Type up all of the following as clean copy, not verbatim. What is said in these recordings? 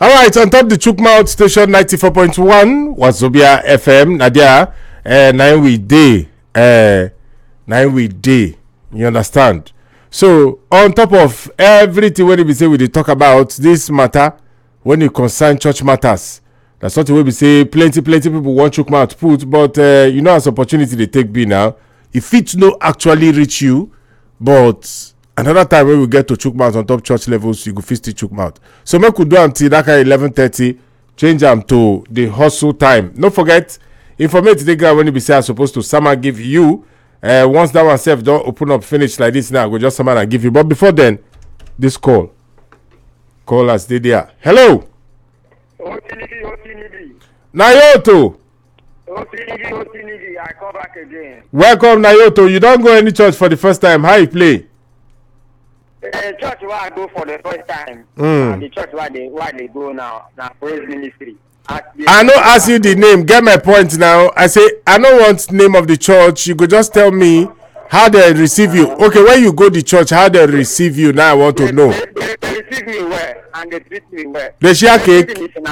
All right, on top the Chukmouth station 94.1 Wazobia FM. Nadia, 9 week day. You understand? So, on top of everything when we say we talk about this matter, when it concern church matters, that's not the way we say plenty people want Chukmouth put, but you know as opportunity they take be now. If it no actually reach you, but another time when we get to Chukmouth on top church levels, you go fit still Chukmouth. So make we do until that kind 11:30, change them to the hustle time. Don't forget, informate the guy when you be say I'm supposed to someone give you. Once that one self don't open up finish like this now, go just someone and give you. But before then, this call us did there. Hello. Nayoto. I come back again. Welcome, Nayoto. You don't go any church for the first time. How you play? Church where I go for the first time. The church where they go now praise ministry. I know ask you the name. Get my point now. I say I don't want name of the church. You could just tell me how they receive you. Okay, when you go to church, how they receive you? Now I want to know. They receive me well and they treat me well. They share cake.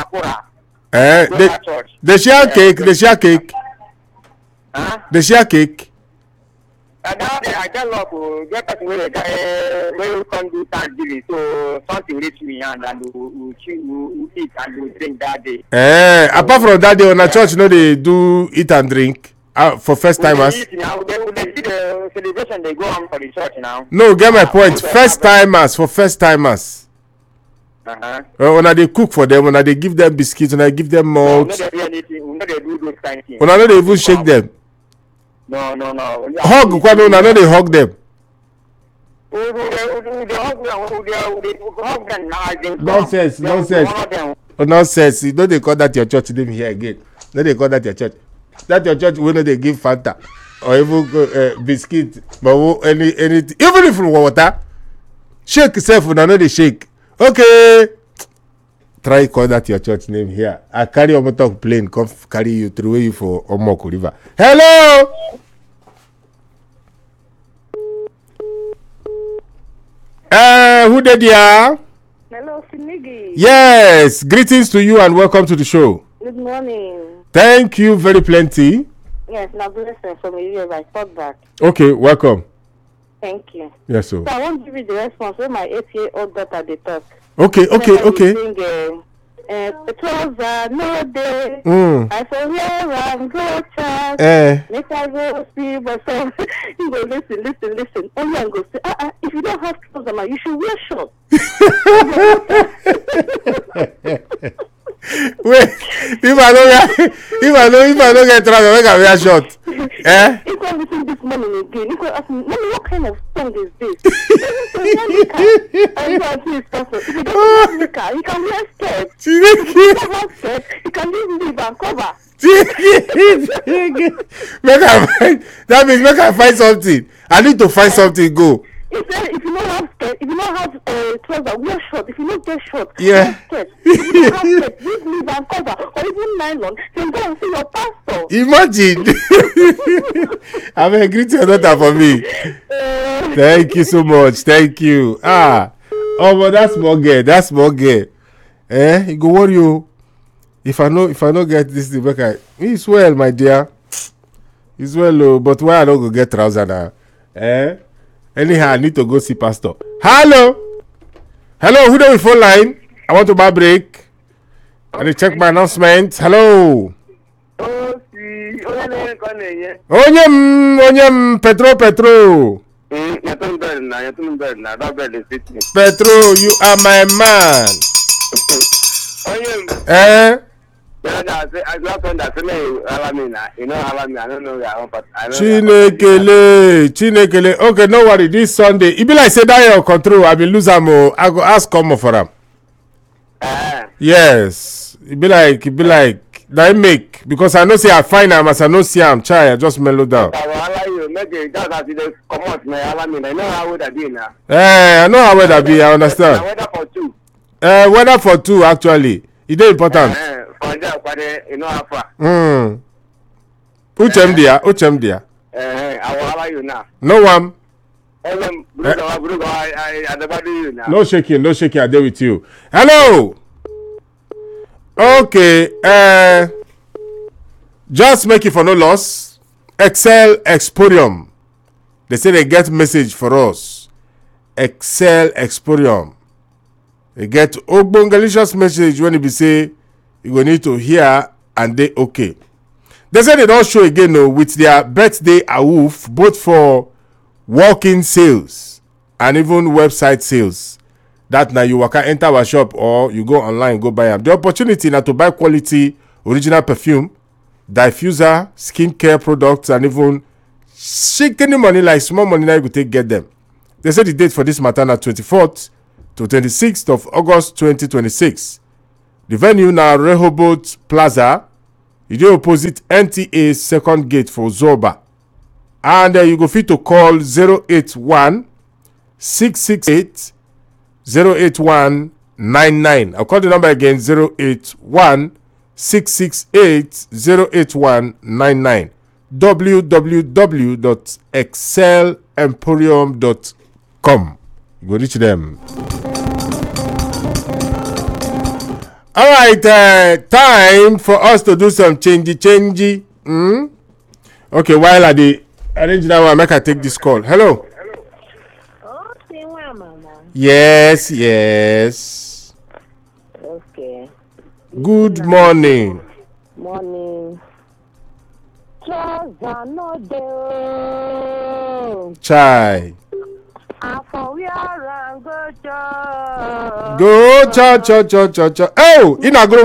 They share cake. They share cake. Huh? They share cake. And now I tell love get person where you come do Thanksgiving, so something reach me and we eat and we drink that day. Apart from that day on a church, they do eat and drink for first timers. They see the celebration they go on for the church now. No, get my point. First timers for first timers. When they cook for them, when they give them biscuits, when they give them malt. We know they do those kind of things. When they even shake them. No. Hug, when they hug them. Nonsense. Nonsense. You know they call that your church name here again. No, they call that your church. That your church when they give Fanta or even biscuit, but anything, even if water, shake yourself when I know they shake. Okay. Try call that your church name here. I carry Omotok plane, come carry you through you for Omoko River. Hello. Who did ya? Hello, Sinigi. Yes. Greetings to you and welcome to the show. Good morning. Thank you very plenty. Yes, now blessing from you. I thought that. Okay, welcome. Thank you. Yes, sir. So I want to give you the response when my 8-year-old daughter they talk. Okay. Trouser no day. I said, where I'm go child. Make I go see, but so you go listen. Only I go say, if you don't have trouser, man, you should wear shorts. Wait, if I don't get trouser, make I wear short. You can listen this morning again. You can ask me, Mommy, what kind of song is this? I go see his person. If you don't have makeup, you can wear skirts. If you don't have skirts, you can just leave and cover. That means make I find something. I need to find something. Go. He said, if you don't have skirt, if you don't have trouser, wear short. If you don't get short, wear skirt. If you don't have skirt, just leave and cover, or even nylon. Then go and see your pastor. Imagine. I'm a great daughter for me. Thank you so much. Thank you. But that's more gay. You go worry you. If I don't get this thing back, it's well, my dear. It's well, but why I don't go get trouser now? Anyhow, I need to go see pastor. Hello, who do we phone line? I want to buy break. I need to check my announcement. Hello. Onyem, Petro. Petro, you are my man. Chinekele. Okay, no worry. This Sunday, it be like say that your control. I be lose am. I go ask come for am. Yes, it be like that make because I know say I find am as I know see am. Try I just mellow down. I know how weather be. I understand. Weather for two actually. It is important. Uchem dia. No one. No shaking. I there with you. Hello. Okay. Just make it for no loss. Excel Exporium. They say they get message for us. Excel Exporium. They get ogbongalicious message when it be say you go need to hear and they okay. They say they don't show again with their birthday awoof both for walk-in sales and even website sales. That now you can enter our shop or you go online go buy them. The opportunity now to buy quality original perfume, diffuser, skincare products, and even shaking money like small money now you could get them. They said the date for this matter now 24th to 26th of August 2026. The venue now Rehoboth Plaza. You do opposite NTA second gate for Zoba. And you go fit to call 081 668 08199. I'll call the number again 081 668 08199. www.excelemporium.com. You go reach them. All right, time for us to do some changey. Okay, while I arrange that one, make I take this call. Hello. Yes. Okay. Good morning. Morning. Chai. Go church. Oh, in a group.